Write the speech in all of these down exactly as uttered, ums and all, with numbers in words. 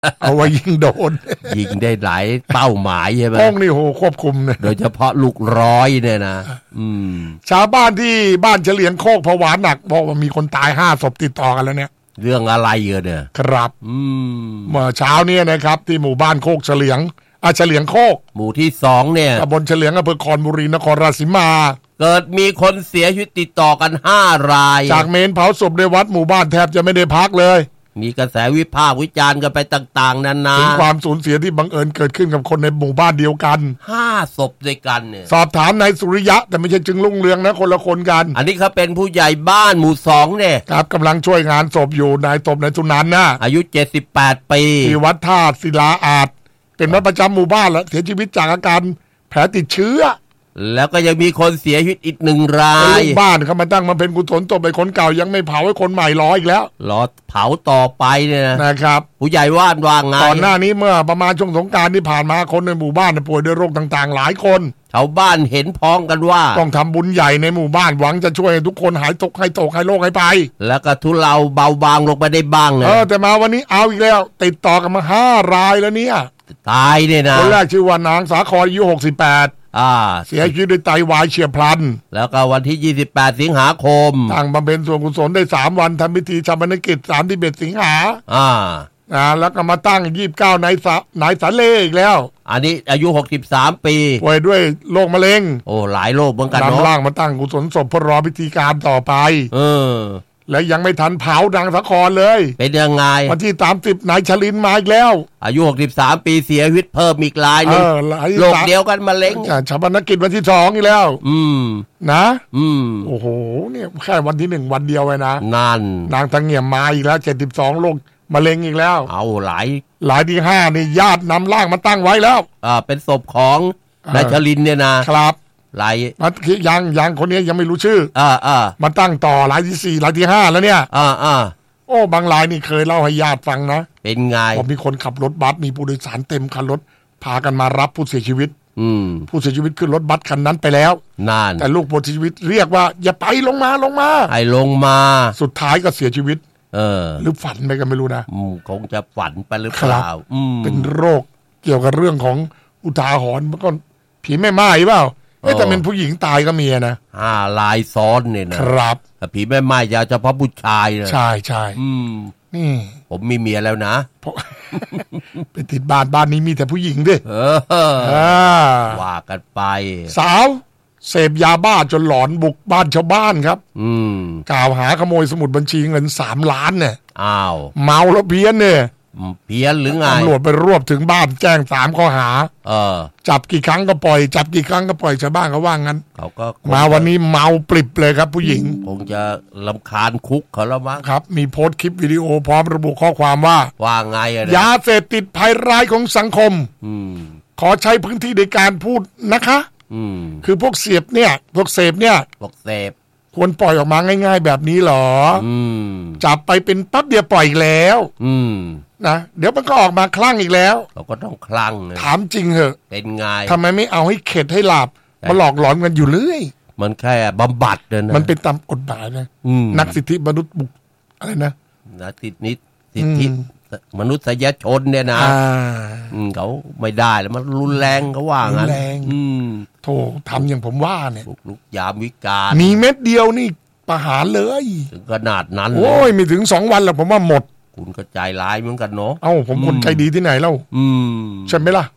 เอาไว้ยิงโดนยิงได้หลายเป้าหมายใช่ไหมป้องนี่โหควบคุมเนี่ยโดยเฉพาะลูกร้อยเนี่ยนะอืมชาวบ้านที่บ้านเฉลียงโคกผวาหนักบอกว่ามีคนตายห้าศพติดต่อกันแล้วเนี่ยเรื่องอะไรเนี่ยครับอืมเมื่อเช้าเนี่ยนะครับที่หมู่บ้านโคกเฉลียงอาเฉลียงโคกหมู่ที่สองเนี่ยตำบลเฉลียงอำเภอคอนบุรีนครราชสีมาเกิดมีคนเสียชีวิตติดต่อกันห้ารายจากเมนเผาศพในวัดหมู่บ้านแทบจะไม่ได้พักเลยมีกระแสวิพากษ์วิจารณ์กันไปต่างๆนานาถึงความสูญเสียที่บังเอิญเกิดขึ้นกับคนในหมู่บ้านเดียวกันห้าศพด้วยกันเนี่ยสอบถามนายสุริยะแต่ไม่ใช่จึงรุ่งเรืองนะคนละคนกันอันนี้เขาเป็นผู้ใหญ่บ้านหมู่สองเนี่ยครับกำลังช่วยงานศพอยู่นายศพนายสุนันท์นะอายุเจ็ดสิบแปดปีที่วัดท่าศิลาอาจเป็นวัดประจำหมู่บ้านแล้วเสียชีวิตจากอาการแผลติดเชื้อแล้วก็ยังมีคนเสียชีวิตอีกหนึ่งรายลูกบ้านเขามาตั้งมาเป็นกุศลศพไปคนเก่ายังไม่เผาให้คนใหม่รออีกแล้วรอเผาต่อไปเนี่ยนะครับผู้ใหญ่ว่านว่าไงก่อนหน้านี้เมื่อประมาณช่วงสงกรานต์ที่ผ่านมาคนในหมู่บ้านป่วยด้วยโรคต่างๆหลายคนชาวบ้านเห็นพ้องกันว่าต้องทำบุญใหญ่ในหมู่บ้านหวังจะช่วยทุกคนหายตกให้ตกให้โรคให้ไปแล้วก็ทุเลาเบาบางลงไปได้บ้างเออแต่มาวันนี้เอาอีกแล้วติดต่อกันมาห้ารายแล้วเนี่ยตายเนี่ยนะคนแรกชื่อว่านางสาครอายุหกสิบแปดอ่าเสียชีวิตด้วยไตวายเฉียบพลันแล้วก็วันที่ยี่สิบแปดสิงหาคมตั้งบำเพ็ญส่วนกุศลได้สามวันทำพิธีชาปนกิจสามสิบเอ็ดสิงหาอ่าอ่าแล้วก็มาตั้งยี่สิบเก้านายสนายสาเล่อีกแล้วอันนี้อายุหกสิบสามปีป่วยด้วยโรคมะเร็งโอ้หลายโรคเหมือนกันเนาะนำร่างมาตั้งกุศลศพเพื่อรอพิธีการต่อไปเออและยังไม่ทันเผาดังสะครเลยเป็นยังไงวันที่สามสิบนายชลินมาอีกแล้วอายุหกสิบสามปีเสียชีวิตเพิ่มอีกรายนึงโรคเดียวกันมะเร็งชาปนกิจวันที่สองอีกแล้วอืมนะอืมโอ้โหเนี่ยแค่วันที่หนึ่งวันเดียวเลยนะนั่นนางทั้งเงี่ยมมาอีกแล้วเจ็ดสิบสองโรคมะเร็งอีกแล้วเอาหลายหลายที่ห้านี่ญาตินำร่างมาตั้งไว้แล้วอ่าเป็นศพของนายชลินเนี่ยนะครับหลายมันยังยังคนนี้ยังไม่รู้ชื่ออ่าอ่ามาตั้งต่อหลายที่สี่หลายที่ห้าแล้วเนี่ยอ่าอ่าโอ้บางรายนี่เคยเล่าให้ญาติฟังนะเป็นไงผมมีคนขับรถบัสมีผู้โดยสารเต็มคันรถพากันมารับผู้เสียชีวิตอืมผู้เสียชีวิตขึ้นรถบัสคันนั้นไปแล้วนานแต่ลูกผู้เสียชีวิตเรียกว่าอย่าไปลงมาลงมาให้ลงมาสุดท้ายก็เสียชีวิตเออหรือฝันไปก็ไม่รู้นะอืมคงจะฝันไปหรือเปล่าอืมเป็นโรคเกี่ยวกับเรื่องของอุทาหรณ์เมื่อก่อนผีแม่ไม้เปล่าเอ๊ะแต่เป็นผู้หญิงตายก็มีนะห้าลายซ้อนเนี่ยนะครับแต่ผีแม่ไม้จะเฉพาะผู้ชายนะใช่ใช่อืมนี่ผมมีเมียแล้วนะเป็นติดบ้านบ้านนี้มีแต่ผู้หญิงดิเออว่ากันไปสาวเสพยาบ้าจนหลอนบุกบ้านชาวบ้านครับอืมกล่าวหาขโมยสมุดบัญชีเงินสามล้านเนี่ยอ้าวเมาแล้วเพี้ยนเนี่ยเพี้ยนหรือไงตำรวจไปรวบถึงบ้านแจ้งสามข้อหาเออจับกี่ครั้งก็ปล่อยจับกี่ครั้งก็ปล่อยชาวบ้านเขาว่างั้นเขาก็มาวันนี้เมาปลิบเลยครับผู้หญิงคงจะรำคาญคุกเขาแล้วมั้งครับมีโพสต์คลิปวิดีโอพร้อมระบุข้อความว่าว่าไงอะยาเสพติดภัยร้ายของสังคมอืมขอใช้พื้นที่ในการพูดนะคะอืมคือพวกเสพเนี่ยพวกเสพเนี่ยพวกเสพควรปล่อยออกมาง่ายๆแบบนี้หรออืมจับไปเป็นปั๊บเดียวปล่อยอีกแล้วอืมนะเดี๋ยวมันก็ออกมาคลั่งอีกแล้วเราก็ต้องคลั่งนะถามจริงเหอะเป็นไงทำไมไม่เอาให้เข็ดให้หลับมาหลอกหลอนกันอยู่เรื่อยมันแค่บำบัดเลยนะมันเป็นตามกฎหมายนะนักสิทธิมนุษย์บุกอะไรนะนักสิทธิสิทธิมนุษยชนเนี่ยนะเขาไม่ได้แล้วมันรุนแรงเขาว่างั้นรุนแรงโธ่ทำอย่างผมว่าเนี่ยลุกยามวิกาลมีเม็ดเดียวนี่ประหารเลยถึงขนาดนั้นโอ้ยไม่ถึงสองวันแล้วผมว่าหมดคุณก็ใจร้ายเหมือนกันเนาะเอ้าผมคนใจดีที่ไหนเล่าใช่ไหมล่ะ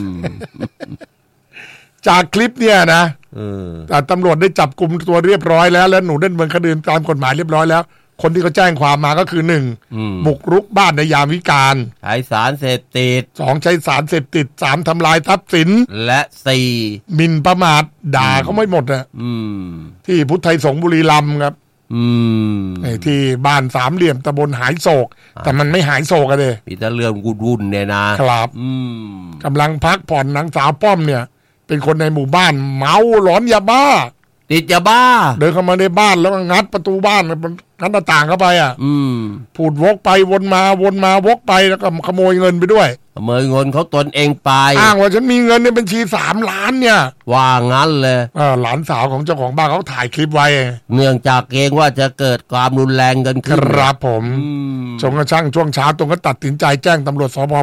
จากคลิปเนี่ยนะตำรวจได้จับกุมตัวเรียบร้อยแล้วและหนูได้ดำเนินคดีตามกฎหมายเรียบร้อยแล้วคนที่เขาแจ้งความมาก็คือหนึ่งบุกรุกบ้านในยามวิกาลใช้สารเสพติดสองใช้สารเสพติดสามทำลายทรัพย์สินและสี่หมิ่นประมาทด่าเขาไม่หมดอ่ะที่พุทธไทยสงฆ์บุรีรัมย์ครับที่บ้านสามเหลี่ยมตำบลหายโศกแต่มันไม่หายโศกกันเลยมีแต่เรื่องวุ่นๆเนี่ยนะครับกำลังพักผ่อนนางสาวป้อมเนี่ยเป็นคนในหมู่บ้านเมาหลอนยาบ้าติดยาบ้าเดินเข้ามาในบ้านแล้วก็งัดประตูบ้านงัดหน้าต่างเข้าไปอ่ะอืมพูดวกไปวนมาวนมาวกไปแล้วก็ขโมยเงินไปด้วยขโมยเงินเขาตนเองไปอ้างว่าฉันมีเงินในบัญชีสามล้านเนี่ยว่างั้นเลยเออหลานสาวของเจ้าของบ้านเขาถ่ายคลิปไว้เนื่องจากเกรงว่าจะเกิดความรุนแรงกันขึ้นครับผมจนกระทั่งช่วงเช้าตรงก็ตัดสินใจแจ้งตำรวจสภ